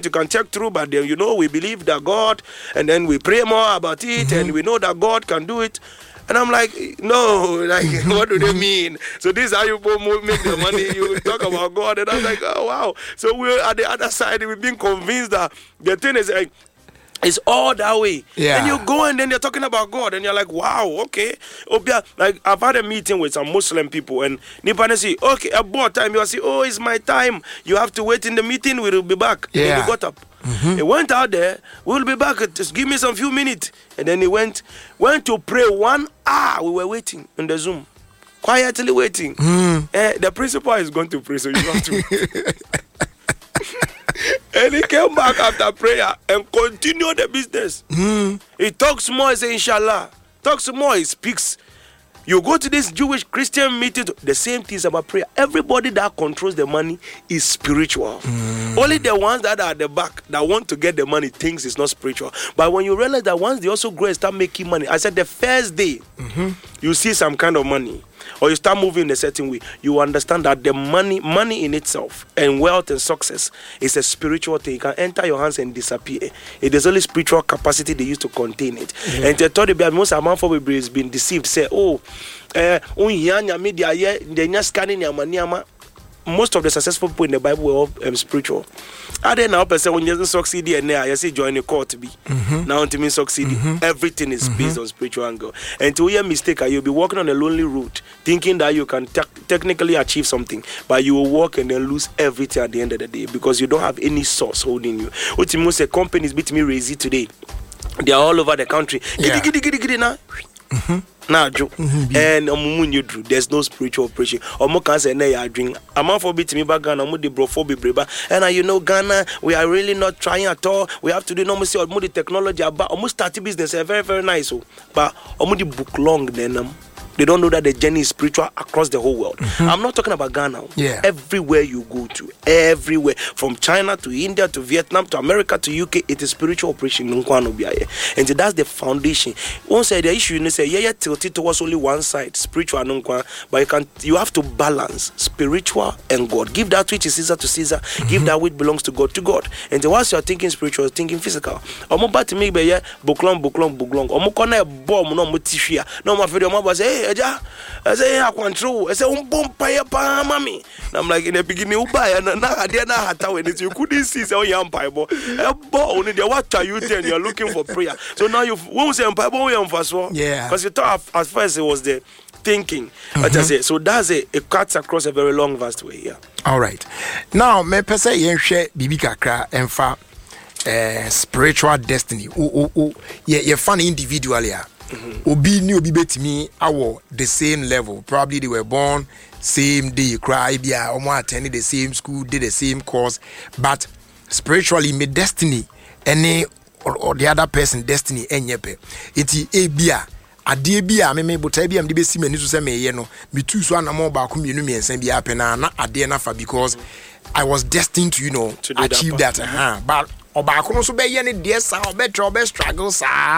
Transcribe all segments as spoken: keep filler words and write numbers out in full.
you can check through, but then, you know, we believe that God, and then we pray more about it, mm-hmm. and we know that God can do it. And I'm like, no, like, what do they mean? So this is how you make the money. You talk about God, and I'm like, oh wow. So we're at the other side. We've been convinced that the thing is like, it's all that way. Yeah. And you go and then they're talking about God, and you're like, wow, okay. Like, I've had a meeting with some Muslim people, and Nipane say, okay, about time. You say, oh, it's my time. You have to wait in the meeting. We will be back. Yeah. And then he got up. Mm-hmm. He went out there. We'll be back. Just give me some few minutes. And then he went, went to pray one hour. We were waiting on the Zoom, quietly waiting. Mm. Uh, the principal is going to pray, so you have to. And he came back after prayer and continued the business. Mm. He talks more, he says, inshallah. Talks more, he speaks. You go to this Jewish Christian meeting, the same things about prayer. Everybody that controls the money is spiritual. Mm. Only the ones that are at the back that want to get the money thinks it's not spiritual. But when you realize that once they also grow and start making money, I said the first day, mm-hmm. you see some kind of money, or you start moving in a certain way, you understand that the money, money in itself, and wealth and success is a spiritual thing. It can enter your hands and disappear. It is only spiritual capacity they use to contain it. Yeah. And they thought the most amount of people has been deceived. Say, oh, uh, most of the successful people in the Bible were all um, spiritual. And then now, person when you succeed and now you see join the court to be mm-hmm. now to me succeed. Mm-hmm. Everything is mm-hmm. based on spiritual angle. And to your mistake, you'll be walking on a lonely route, thinking that you can te- technically achieve something, but you will walk and then lose everything at the end of the day because you don't have any source holding you. What you must say, companies beat me crazy today. They are all over the country. Yeah. Giddy, giddy, giddy, now. Mm-hmm. Now, mm-hmm. and um, you do. There's no spiritual operation. Omo can say, "Nay, I drink." I'm not for beat me back Ghana. Omo the brofo be breba. And uh, you know, Ghana, we are really not trying at all. We have to do no more see omo the technology about omo start business. Uh, very very nice. Oh, but omo the book long then um. They don't know that the journey is spiritual across the whole world. Mm-hmm. I'm not talking about Ghana. Yeah. Everywhere you go to, everywhere, from China to India to Vietnam to America to U K, it is spiritual operation. And that's the foundation. Once the issue, you say, yeah, yeah, tilted towards only one side, spiritual, but you can, you have to balance spiritual and God. Give that which is Caesar to Caesar. Mm-hmm. Give that which belongs to God to God. And once you're thinking spiritual, you're thinking physical. Omo bat me be yeah, buklong, buklong, buklong. Omo kona bomb no mutifia. No my video, omo say, hey. I say I control. I say um bomb pay pa mami. I'm like in the beginning you buy and now I didn't know when it you couldn't see so young piebo. Only the what are you then you're looking for prayer. So now you won't say piebo you first one. Yeah. Because you thought at first it was the thinking. Mm-hmm. But I say so that's it. It cuts across a very long vast way. Yeah. All right. Now me pese yen hwe bibi kakra emfa eh spiritual destiny. O o o ye ye fan individually. Mm-hmm. Obi ni obi betimi awo the same level. Probably they were born same day, cry bia omo attended the same school, did the same course, but spiritually me destiny any or, or the other person destiny enyepe. Iti e bia ade bia me me botai bia me de besi mani so se me ye no me tu so anamo ba ko mienu miensan bia pe na na ade na fa because I was destined to you know to achieve that, that uh-huh. But oba ko so be ye ne de sa obetre obe struggle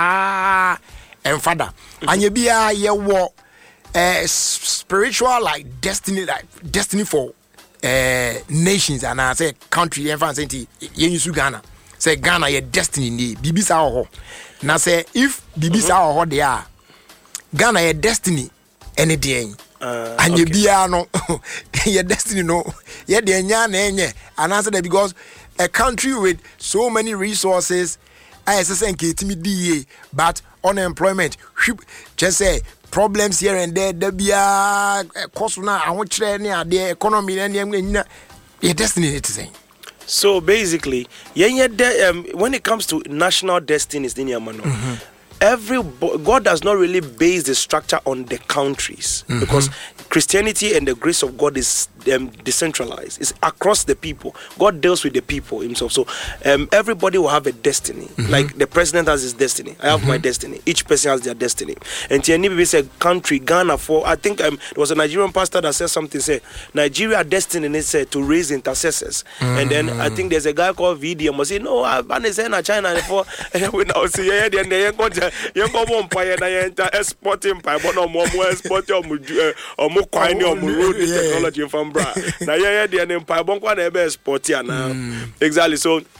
sa and father anya bia ye wo uh, spiritual like destiny like destiny for uh, nations and I say country and fancy ye use Ghana say Ghana ye destiny ni bibi sa ho na say if bibi sa ho there are Ghana ye destiny any day uh, anya okay. Bia no ye destiny no ye de nya na enye and I say that because a country with so many resources I say K but unemployment just say problems here and there there be a cost na I want the economy and your destiny it is. So basically yeah, yeah, um, when it comes to national destinies mm-hmm. every God does not really base the structure on the countries mm-hmm. because Christianity and the grace of God is um, decentralized. It's across the people. God deals with the people himself. So um, everybody will have a destiny. Mm-hmm. Like the president has his destiny. I have mm-hmm. my destiny. Each person has their destiny. And Tianibi said, country, Ghana, for, I think um, there was a Nigerian pastor that said something, say, Nigeria destiny is uh, to raise intercessors. Mm-hmm. And then I think there's a guy called V D M was saying, no, I'm in China. And when I was saying, yeah, then they you're going to exporting, but no more exporting or more coin or more technology from Bra. Now, yeah, the empire, one ever export here now. Exactly. So,